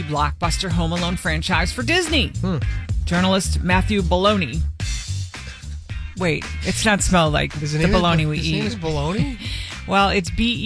blockbuster Home Alone franchise for Disney. Journalist Matthew Belloni. Wait, it's not spelled like the bologna we eat. His name is Bologna? Well, it's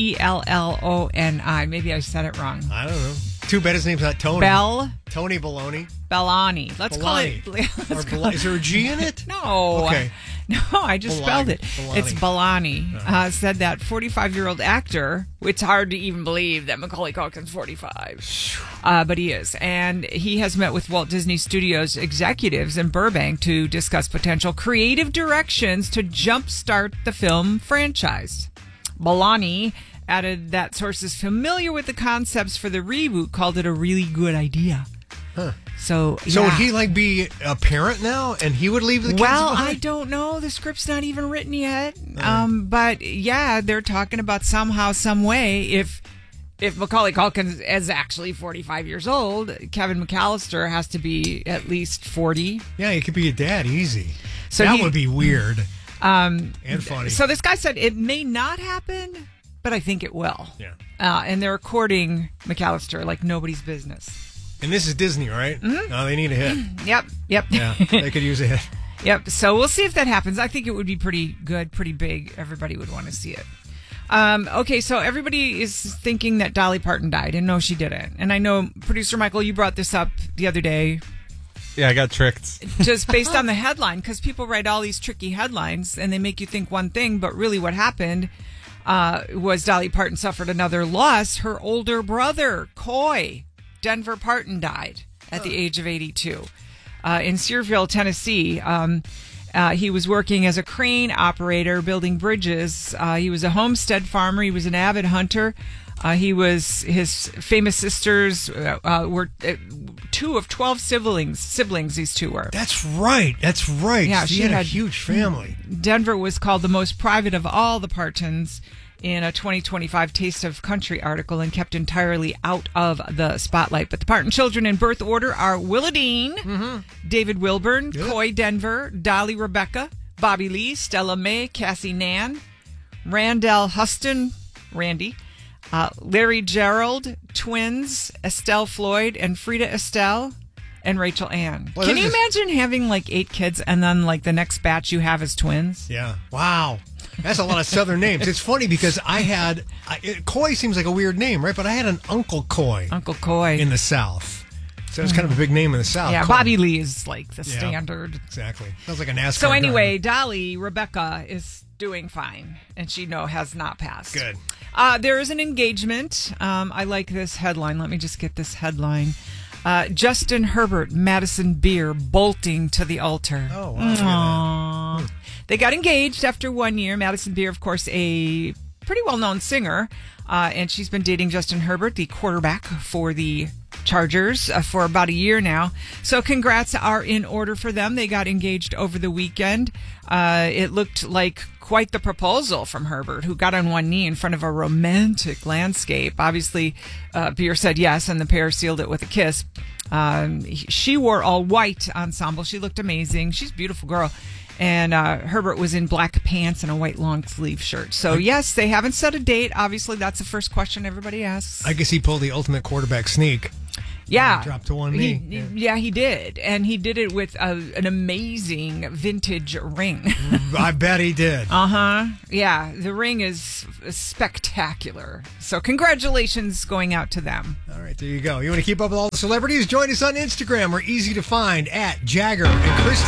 Belloni. Maybe I said it wrong. I don't know. Too bad his name's not Tony. Tony Bologna. Belloni. Let's call it. Is there a G in it? No. Okay. No, I just spelled it. It's Belloni. Said that 45-year-old actor. It's hard to even believe that Macaulay Culkin's 45. But he is. And he has met with Walt Disney Studios executives in Burbank to discuss potential creative directions to jumpstart the film franchise. Belloni added that sources familiar with the concepts for the reboot called it a really good idea. Huh. So would he be a parent now, and he would leave the kids behind? I don't know. The script's not even written yet. But yeah, they're talking about somehow, some way, if Macaulay Culkin is actually 45 years old, Kevin McAllister has to be at least 40. Yeah, he could be a dad easy. So that would be weird and funny. So this guy said it may not happen, but I think it will. Yeah. And they're courting McAllister like nobody's business. And this is Disney, right? Mm-hmm. Oh, they need a hit. Yep. Yeah, they could use a hit. Yep. So we'll see if that happens. I think it would be pretty good, pretty big. Everybody would want to see it. Okay, so everybody is thinking that Dolly Parton died, and no, she didn't. And I know, producer Michael, you brought this up the other day. Yeah, I got tricked. Just based on the headline, because people write all these tricky headlines, and they make you think one thing, but really what happened was Dolly Parton suffered another loss. Her older brother, Coy Denver Parton, died at the age of 82 in Searville, Tennessee. He was working as a crane operator building bridges. He was a homestead farmer. He was an avid hunter. His famous sisters were 2 of 12 siblings. These two were. That's right. Yeah, she had a huge family. Denver was called the most private of all the Partons in a 2025 Taste of Country article and kept entirely out of the spotlight. But the Parton children in birth order are Willa Dean, David Wilburn, Coy Denver, Dolly Rebecca, Bobby Lee, Stella Mae, Cassie Nan, Randall Huston, Randy, Larry Gerald, twins, Estelle Floyd, and Frida Estelle, and Rachel Ann. Well, can you imagine having 8 kids and then the next batch you have is twins? Yeah. Wow. That's a lot of Southern names. It's funny because Coy seems like a weird name, right? But I had an Uncle Coy. Uncle Coy. In the South. So it's kind of a big name in the South. Yeah, Coy. Bobby Lee is the standard. Exactly. Sounds like a NASCAR So anyway, driver. Dolly Rebecca is doing fine, and she has not passed. Good. There is an engagement. I like this headline. Let me just get this headline. Justin Herbert, Madison Beer bolting to the altar. Oh, wow. They got engaged after 1 year. Madison Beer, of course, a pretty well-known singer, and she's been dating Justin Herbert, the quarterback for the Chargers, for about a year now. So congrats are in order for them. They got engaged over the weekend. It looked like quite the proposal from Herbert, who got on one knee in front of a romantic landscape. Obviously, Beer said yes, and the pair sealed it with a kiss. She wore all white ensemble. She looked amazing. She's a beautiful girl. And Herbert was in black pants and a white long sleeve shirt. So, yes, they haven't set a date. Obviously, that's the first question everybody asks. I guess he pulled the ultimate quarterback sneak. Yeah. Dropped to one knee. He did. And he did it with an amazing vintage ring. I bet he did. Yeah, the ring is spectacular. So congratulations going out to them. All right, there you go. You want to keep up with all the celebrities? Join us on Instagram. We're easy to find at Jagger and Christy.